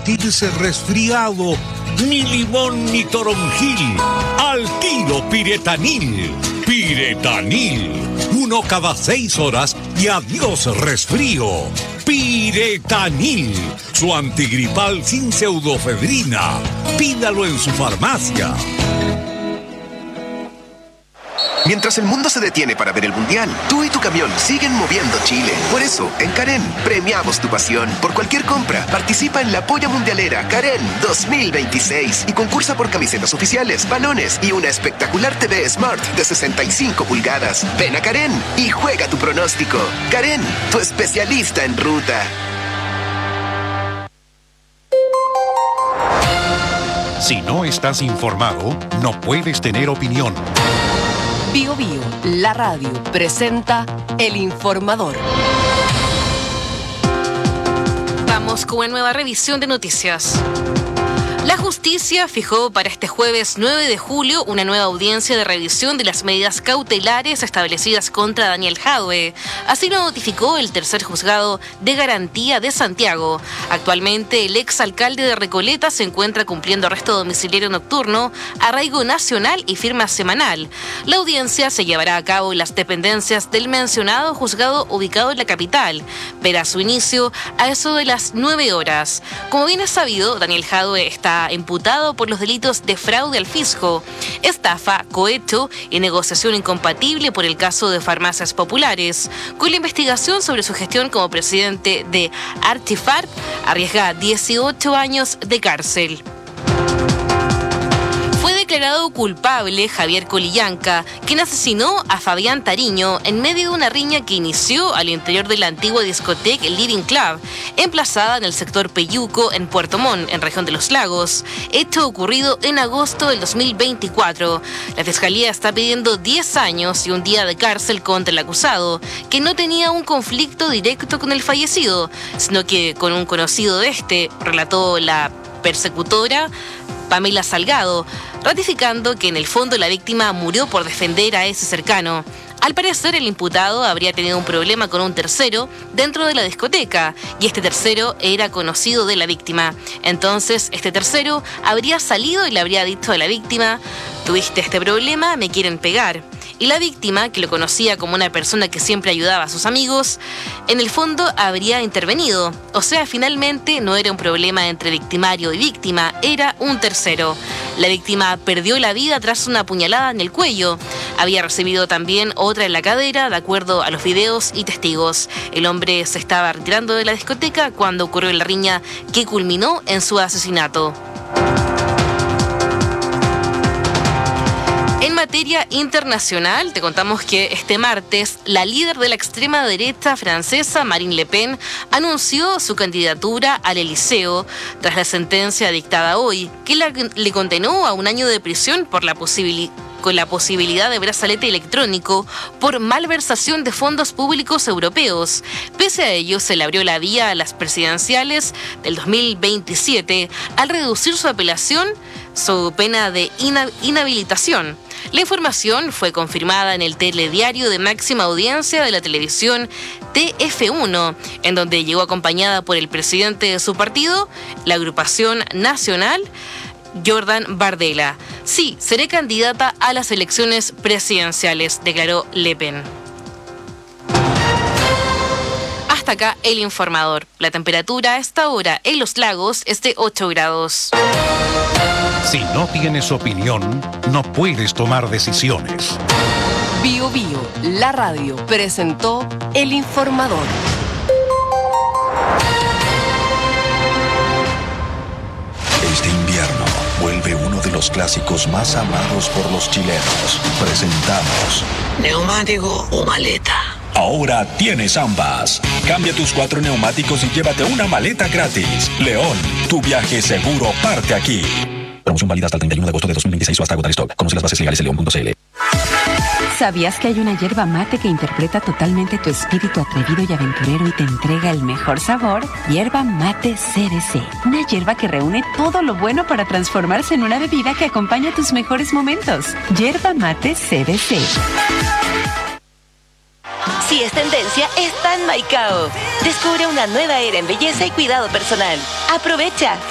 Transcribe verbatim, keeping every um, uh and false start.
sentirse resfriado, ni limón ni toronjil. Al tiro Piretanil. Piretanil. Uno cada seis horas y adiós resfrío. Piretanil. Su antigripal sin pseudofedrina. Pídalo en su farmacia. Mientras el mundo se detiene para ver el Mundial, tú y tu camión siguen moviendo Chile. Por eso, en Karen, premiamos tu pasión. Por cualquier compra, participa en la Polla Mundialera Karen dos mil veintiséis y concursa por camisetas oficiales, balones y una espectacular T V Smart de sesenta y cinco pulgadas. Ven a Karen y juega tu pronóstico. Karen, tu especialista en ruta. Si no estás informado, no puedes tener opinión. Bio Bio, la radio, presenta El Informador. Vamos con una nueva revisión de noticias. La justicia fijó para este jueves nueve de julio una nueva audiencia de revisión de las medidas cautelares establecidas contra Daniel Jadwe. Así lo notificó el tercer juzgado de garantía de Santiago. Actualmente, el exalcalde de Recoleta se encuentra cumpliendo arresto domiciliario nocturno, arraigo nacional y firma semanal. La audiencia se llevará a cabo en las dependencias del mencionado juzgado ubicado en la capital. Verá su inicio a eso de las nueve horas. Como bien es sabido, Daniel Jadwe está imputado por los delitos de fraude al fisco, estafa, cohecho y negociación incompatible por el caso de Farmacias Populares, con la investigación sobre su gestión como presidente de Archifarc arriesga dieciocho años de cárcel. Fue declarado culpable Javier Colillanca, quien asesinó a Fabián Tariño en medio de una riña que inició al interior de la antigua discoteca Living Club, emplazada en el sector Peyuco, en Puerto Montt, en región de Los Lagos. Hecho ocurrido en agosto del dos mil veinticuatro. La Fiscalía está pidiendo diez años y un día de cárcel contra el acusado, que no tenía un conflicto directo con el fallecido, sino que con un conocido de este, relató la persecutora Pamela Salgado, ratificando que en el fondo la víctima murió por defender a ese cercano. Al parecer, el imputado habría tenido un problema con un tercero dentro de la discoteca, y este tercero era conocido de la víctima. Entonces, este tercero habría salido y le habría dicho a la víctima: tuviste este problema, me quieren pegar. Y la víctima, que lo conocía como una persona que siempre ayudaba a sus amigos, en el fondo habría intervenido. O sea, finalmente no era un problema entre victimario y víctima, era un tercero. La víctima perdió la vida tras una puñalada en el cuello. Había recibido también otra en la cadera, de acuerdo a los videos y testigos. El hombre se estaba retirando de la discoteca cuando ocurrió la riña que culminó en su asesinato. En materia internacional, te contamos que este martes la líder de la extrema derecha francesa, Marine Le Pen, anunció su candidatura al Elíseo tras la sentencia dictada hoy, que la, le condenó a un año de prisión por la posibilidad con la posibilidad de brazalete electrónico por malversación de fondos públicos europeos. Pese a ello, se le abrió la vía a las presidenciales del dos mil veintisiete al reducir su apelación, su pena de inhabilitación. La información fue confirmada en el telediario de máxima audiencia de la televisión T F uno, en donde llegó acompañada por el presidente de su partido, la agrupación nacional, Jordan Bardella. Sí, seré candidata a las elecciones presidenciales, declaró Le Pen. Hasta acá el informador. La temperatura a esta hora en Los Lagos es de ocho grados. Si no tienes opinión, no puedes tomar decisiones. Bio Bio, la radio, presentó El Informador. Este invierno vuelve uno de los clásicos más amados por los chilenos. Presentamos ¿neumático o maleta? Ahora tienes ambas. Cambia tus cuatro neumáticos y llévate una maleta gratis. León, tu viaje seguro parte aquí. Promoción válida hasta el treinta y uno de agosto de dos mil veintiséis o hasta agotar stock. Conoce las bases legales en león punto c l. ¿Sabías que hay una yerba mate que interpreta totalmente tu espíritu atrevido y aventurero y te entrega el mejor sabor? Yerba Mate C D C. Una yerba que reúne todo lo bueno para transformarse en una bebida que acompaña tus mejores momentos. Yerba Mate C D C. Si es tendencia, está en Maicao. Descubre una nueva era en belleza y cuidado personal. Aprovecha.